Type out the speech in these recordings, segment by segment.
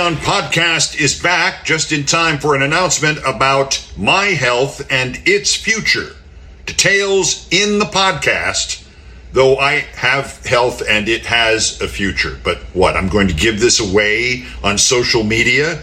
Countdown podcast is back just in time for an announcement about my health and its future. Details in the podcast, though I have health and it has a future. But what, I'm going to give this away on social media?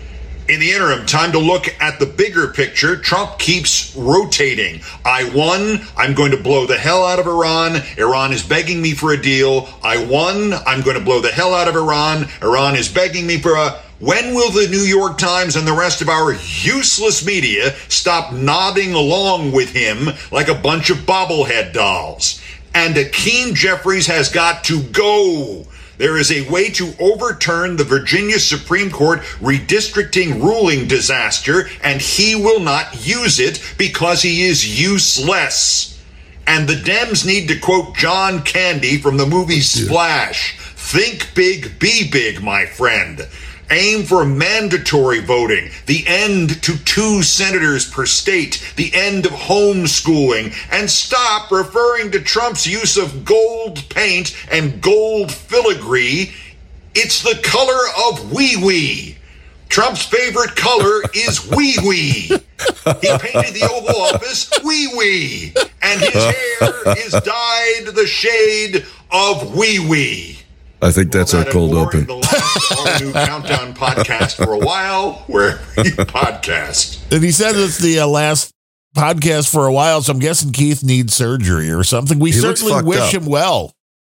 In the interim, time to look at the bigger picture. Trump keeps rotating. I won. I'm going to blow the hell out of Iran. Iran is begging me for a deal. I won. I'm going to blow the hell out of Iran. Iran is begging me for a... When will the New York Times and the rest of our useless media stop nodding along with him like a bunch of bobblehead dolls? And Hakeem Jeffries has got to go. There is a way to overturn the Virginia Supreme Court redistricting ruling disaster, and he will not use it because he is useless. And the Dems need to quote John Candy from the movie Splash. Think big, be big, my friend. Aim for mandatory voting, the end to 2 senators per state, the end of homeschooling, and stop referring to Trump's use of gold paint and gold filigree. It's the color of wee-wee. Trump's favorite color is wee-wee. He painted the Oval Office wee-wee, and his hair is dyed the shade of wee-wee. I think that's our cold open. The last new Countdown podcast for a while, where you podcast. And he said it's the last podcast for a while, so I'm guessing Keith needs surgery or something. We certainly wish him well.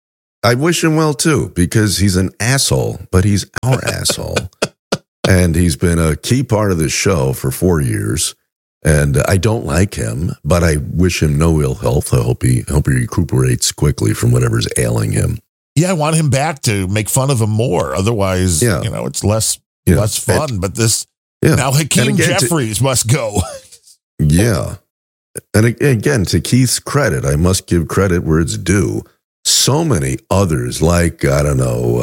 I wish him well, too, because he's an asshole, but he's our asshole. And he's been a key part of this show for 4 years. And I don't like him, but I wish him no ill health. I hope he recuperates quickly from whatever's ailing him. Yeah, I want him back to make fun of him more. Otherwise, it's less fun. But now Hakeem Jeffries must go. Yeah. And again, to Keith's credit, I must give credit where it's due. So many others, like, Dr.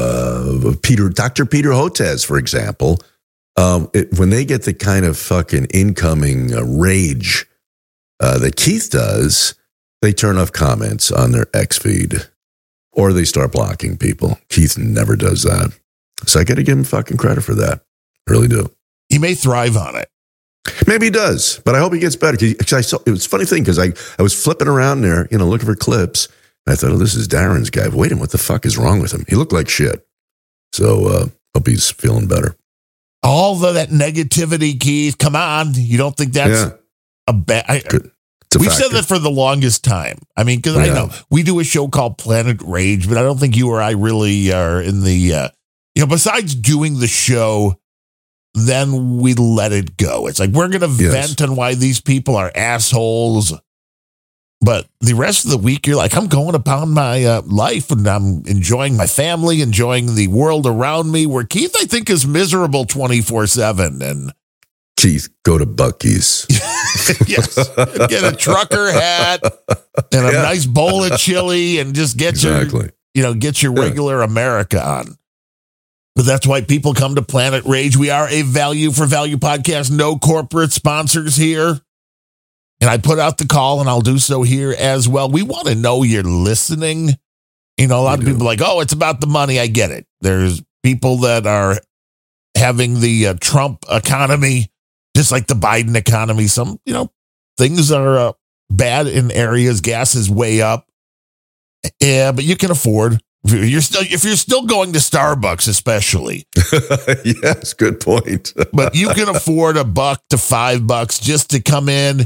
Peter Hotez, for example, when they get the kind of fucking incoming rage that Keith does, they turn off comments on their X feed. Or they start blocking people. Keith never does that. So I got to give him fucking credit for that. I really do. He may thrive on it. Maybe he does, but I hope he gets better. Because I saw, it was a funny thing because I was flipping around there, looking for clips. And I thought, this is Darren's guy. Wait a minute, what the fuck is wrong with him? He looked like shit. So hope he's feeling better. All that negativity, Keith. Come on. You don't think that's a bad... We've said that for the longest time. I mean, because I know we do a show called Planet Rage, but I don't think you or I really are in the, besides doing the show, then we let it go. It's like, we're going to vent on why these people are assholes. But the rest of the week, you're like, I'm going upon my life and I'm enjoying my family, enjoying the world around me, where Keith, I think, is miserable 24/7. And Keith, go to Buc-ee's. Yes. Get a trucker hat and a nice bowl of chili and just get your regular America on. But that's why people come to Planet Rage. We are a value for value podcast. No corporate sponsors here. And I put out the call, and I'll do so here as well. We want to know you're listening. A lot of people are like, oh, it's about the money. I get it. There's people that are having the Trump economy, just like the Biden economy. Some, things are bad in areas. Gas is way up. Yeah, but you can afford. If you're still going to Starbucks, especially. Yes, good point. But you can afford $1 to $5 just to come in.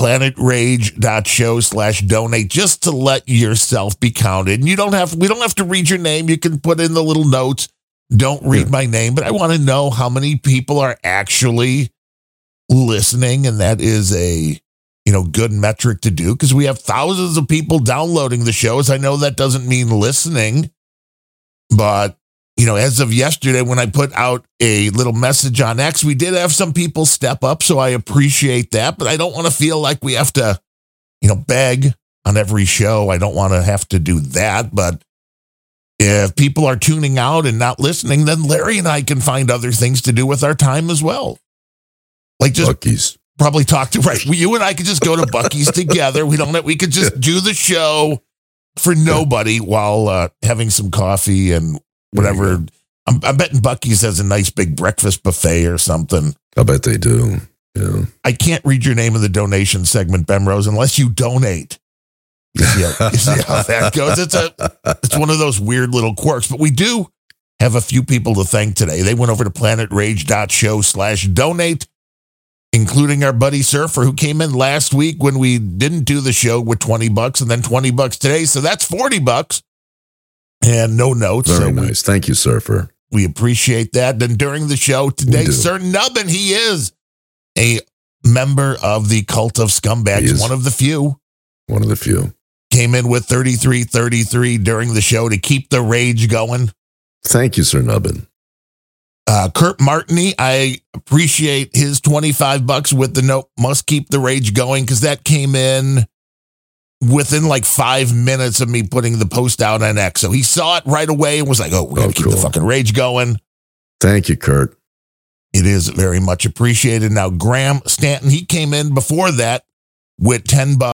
planetrage.show/donate, just to let yourself be counted. And we don't have to read your name. You can put in the little notes. Don't read my name, but I want to know how many people are actually listening. And that is a, good metric to do, because we have thousands of people downloading the shows. I know that doesn't mean listening, but as of yesterday, when I put out a little message on X, we did have some people step up. So I appreciate that, but I don't want to feel like we have to, beg on every show. I don't want to have to do that. But if people are tuning out and not listening, then Larry and I can find other things to do with our time as well. Like just Buc-ee's. Probably talk to, you and I could just go to Buc-ee's together. We could just do the show for nobody while having some coffee and whatever I'm betting Buc-ee's has a nice big breakfast buffet or something. I bet they do. Yeah. I can't read your name in the donation segment, Ben Rose, unless you donate. You see how that goes? It's one of those weird little quirks, but we do have a few people to thank today. They went over to planetrage.show/donate, including our buddy Surfer, who came in last week when we didn't do the show with $20 and then $20 today. So that's $40 and no notes. Very nice. Thank you, Surfer. We appreciate that. Then during the show today, Sir Nubbin, he is a member of the Cult of Scumbags, one of the few. One of the few. Came in with 3333 during the show to keep the rage going. Thank you, Sir Nubbin. Kurt Martini, I appreciate his $25 with the note, must keep the rage going, because that came in within like 5 minutes of me putting the post out on X. So he saw it right away and was like, we got to keep the fucking rage going. Thank you, Kurt. It is very much appreciated. Now, Graham Stanton, he came in before that with $10.